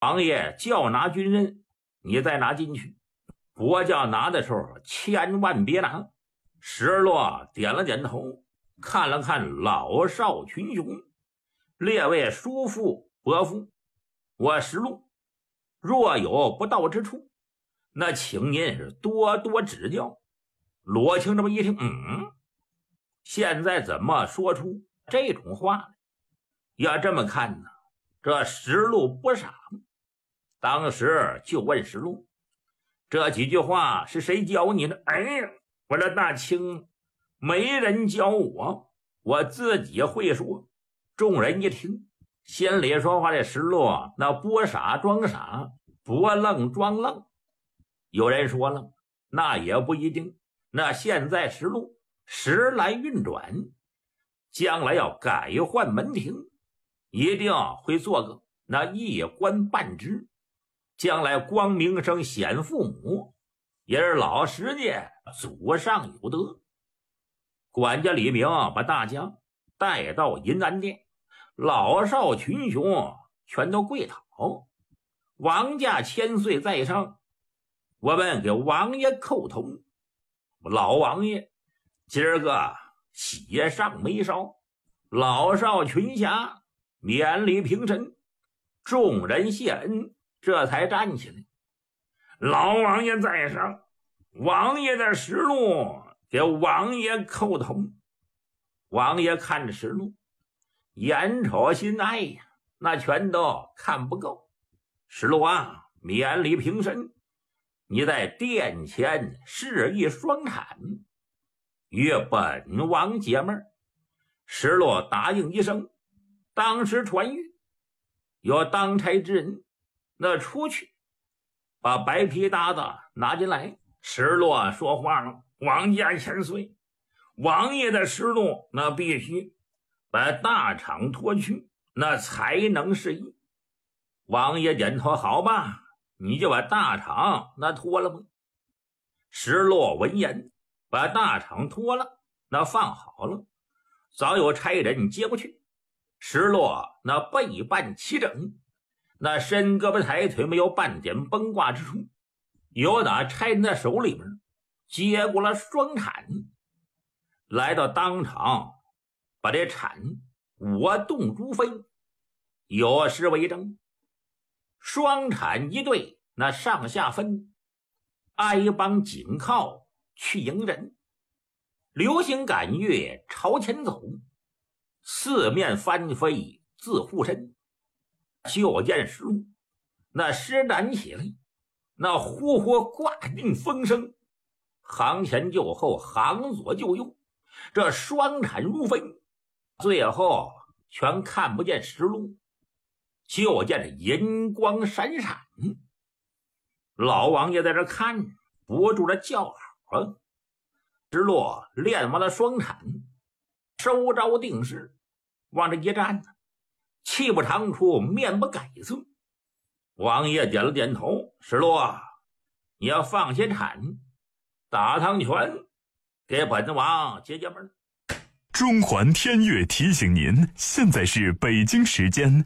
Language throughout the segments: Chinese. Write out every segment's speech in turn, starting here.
王爷叫拿军人，你再拿进去，不叫拿的时候千万别拿。石落点了点头，看了看老少群雄，列位叔父伯父，我石路若有不到之处，那请您是多多指教。罗青这么一听，现在怎么说出这种话来？要这么看呢，这石路不傻。当时就问石路，这几句话是谁教你的？哎呀，我这大清没人教我，我自己会说。众人一听，心里说话的石路那不傻装傻，不愣装愣。有人说了，那也不一定，那现在石路时来运转，将来要改换门庭，一定会做个那一官半职，将来光明生显父母，也是老石家祖上有德。管家李明把大家带到银安殿，老少群雄全都跪讨。王家千岁在上，我们给王爷叩头。老王爷今儿个喜上眉梢，老少群侠免礼平身，众人谢恩，这才站起来。老王爷在上，王爷的石路给王爷叩头。王爷看着石路，眼瞅心爱呀，那全都看不够。石路啊，免礼平身，你在殿前示意双产，与本王解闷。石路答应一声，当时传谕，有当差之人那出去把白皮搭子拿进来。石路说话了，王家千岁，王爷的石路那必须把大氅脱去，那才能是意。王爷点头，好吧，你就把大氅那脱了吧。石路闻言把大氅脱了，那放好了，早有差人接过去。石路那背半齐整，那伸胳膊抬腿没有半点崩挂之处，由打差人的手里边接过了双铲，来到当场把这铲我动如飞。有诗为证，双铲一对那上下分，挨帮紧靠去迎人，流星赶月朝前走，四面翻飞自护身。就见石路那施展起来，那呼呼挂定风声，行前就后，行左就右，这双铲如飞，最后全看不见石路，就见这银光闪闪。老王爷在这看，不住的叫好啊。石路练完了双铲，收招定势，往这一站，气不长出，面不改色。王爷点了点头，石路啊，你要放些铲，打汤拳，给本王解解闷。 中环天悦提醒您，现在是北京时间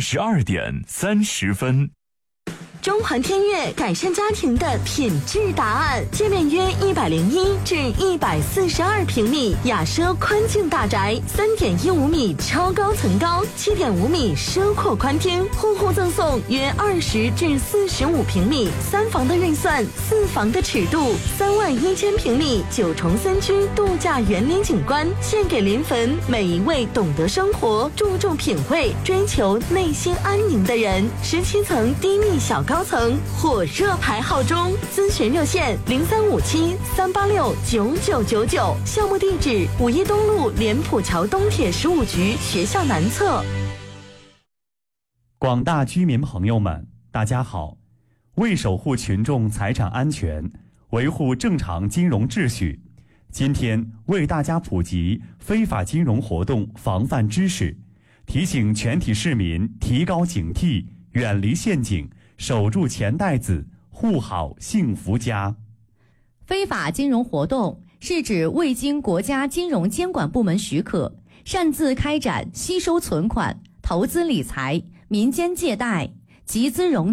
22:30。 中环天悦改善家庭的品质答案，界面约101至142平米，雅奢宽净大宅，3.15米超高层高，7.5米奢阔宽厅，户户赠送约20至45平米，3房的运算，4房的尺度，31000平米9重3居度假园林景观，献给临汾每一位懂得生活、注重品味、追求内心安宁的人。17层低密小高层火热排号中，咨询热线0357-386-9999，项目地址5一东路莲浦桥东铁15局学校南侧。 广大居民朋友们，大家好！为守护群众财产安全，维护正常金融秩序，今天为大家普及非法金融活动防范知识，提醒全体市民提高警惕，远离陷阱，守住钱袋子，护好幸福家。 非法金融活动是指未经国家金融监管部门许可，擅自开展吸收存款、投资理财、民间借贷、集资融